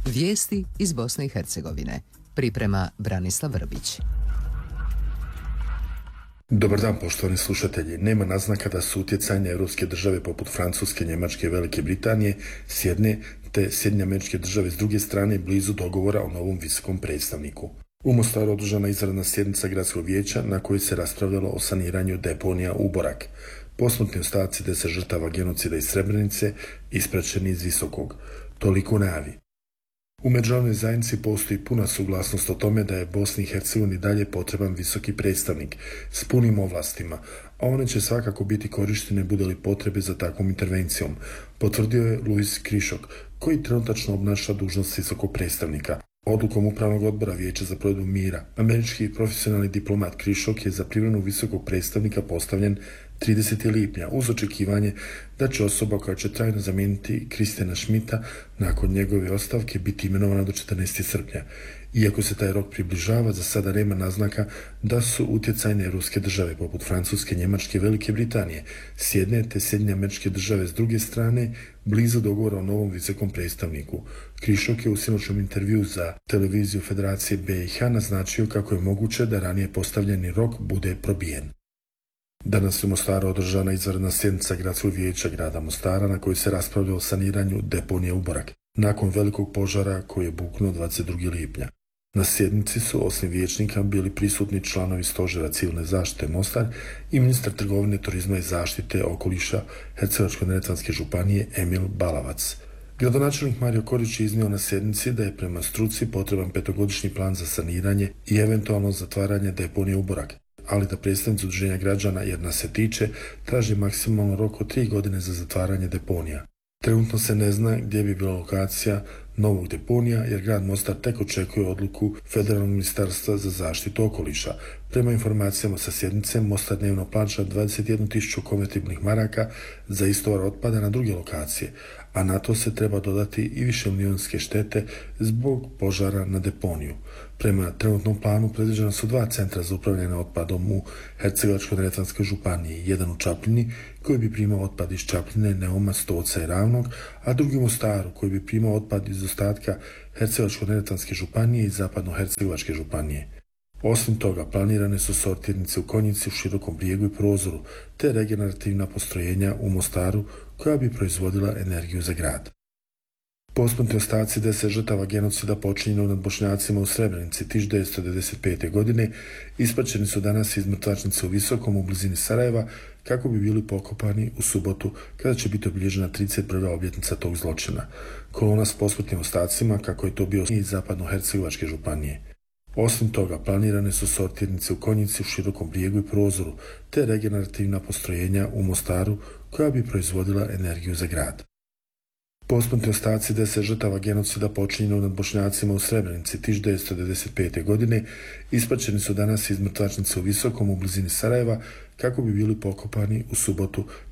Vijesti iz Bosne i Hercegovine. Priprema Branislav Vrbić. Dobar dan, poštovani slušatelji. Nema naznaka da su utjecajne europske države poput Francuske, Njemačke i Velike Britanije s jedne te Sjedinjene Američke Države s druge strane blizu dogovora o novom visokom predstavniku. U Mostaru održana izvanredna sjednica gradskog vijeća na kojoj se raspravljalo o saniranju deponija Uborak. Posmrtni ostaci 10 žrtava genocida iz Srebrenice ispraćeni iz Visokog. Toliko u najavi. U međunarodnoj zajednici postoji puna suglasnost o tome da je Bosni i Hercegovini dalje potreban visoki predstavnik s punim ovlastima, a one će svakako biti korištene bude li potrebe za takvom intervencijom, potvrdio je Luis Krišok, koji trenutačno obnaša dužnost visokog predstavnika. Odlukom Upravnog odbora Vijeća za provedbu mira, američki profesionalni diplomat Krišok je za privremenu visokog predstavnika postavljen 30. lipnja uz očekivanje da će osoba koja će trajno zamijeniti Kristijana Schmidta nakon njegove ostavke biti imenovana do 14. srpnja. Iako se taj rok približava, za sada nema naznaka da su utjecajne europske države poput Francuske, Njemačke i Velike Britanije s jedne te Sjedinjene Američke Države s druge strane blizu dogovora o novom visokom predstavniku. Krišok je u sinoćnom intervjuu za televiziju Federacije BiH naznačio kako je moguće da ranije postavljeni rok bude probijen. Danas u Mostaru održana izvanredna sjednica gradskog vijeća grada Mostara na kojoj se raspravlja o saniranju deponija Uborak nakon velikog požara koji je buknuo 22. lipnja. Na sjednici su osim vijećnika bili prisutni članovi Stožera civilne zaštite Mostar i ministar trgovine, turizma i zaštite okoliša Hercegovačko-neretvanske županije Emil Balavac. Gradonačelnik Mario Korić je iznio na sjednici da je prema struci potreban 5-godišnji plan za saniranje i eventualno zatvaranje deponije Uborak, ali da predstavnici udruženja građana, jer nas se tiče, traži maksimalno rok od 3 godine za zatvaranje deponija. Trenutno se ne zna gdje bi bila lokacija novog deponija, jer grad Mostar tek očekuje odluku Federalnog ministarstva za zaštitu okoliša. Prema informacijama sa sjednice, Mostar dnevno plaća 21.000 konvertibilnih maraka za istovar otpada na druge lokacije, a na to se treba dodati i višemilijonske štete zbog požara na deponiju. Prema trenutnom planu predviđena su 2 centra za upravljanje otpadom u Hercegovačko-neretvanskoj županiji, jedan u Čapljini koji bi primao otpad iz Čapljine, Neuma, Stoca i Ravnog, a drugi u Mostaru koji bi primao otpad iz ostatka Hercegovačko-neretvanske županije i Zapadno-hercegovačke županije. Osim toga, planirane su sortirnice u Konjici, u Širokom Brijegu i Prozoru, te regenerativna postrojenja u Mostaru koja bi proizvodila energiju za grad. Posmrtni ostaci 10 žrtava genocida počinjenog nad Bošnjacima u Srebrenici 1995. godine ispaćeni su danas iz mrtvačnice u Visokom u blizini Sarajeva kako bi bili pokopani u subotu kada će biti obilježena 31. obljetnica tog zločina. Kolona s posmrtnim ostacima, kako je to bio iz Zapadno-hercegovačke županije. Osim toga, planirane su sortirnice u Konjici, u Širokom Brijegu i Prozoru, te regenerativna postrojenja u Mostaru koja bi proizvodila energiju za grad. Posmrtni ostaci 10 žrtava genocida počinjenog nad Bošnjacima u Srebrenici 1995. godine ispaćeni su danas iz mrtvačnice u Visokom u blizini Sarajeva kako bi bili pokopani u subotu